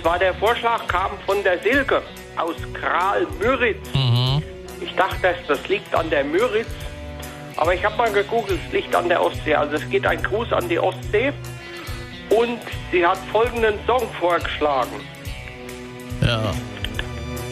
zwar der Vorschlag kam von der Silke aus Kral-Müritz. Ich dachte, das liegt an der Müritz. Aber ich habe mal gegoogelt, es liegt an der Ostsee. Also es geht ein Gruß an die Ostsee. Und sie hat folgenden Song vorgeschlagen. Ja.